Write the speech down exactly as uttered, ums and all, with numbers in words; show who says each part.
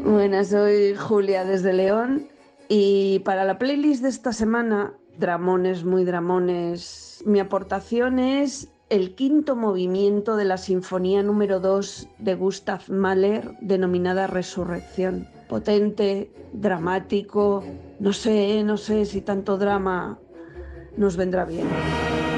Speaker 1: Buenas, soy Julia desde León y para la playlist de esta semana, dramones, muy dramones, mi aportación es el quinto movimiento de la Sinfonía número dos de Gustav Mahler, denominada Resurrección. Potente, dramático, no sé, no sé si tanto drama nos vendrá bien.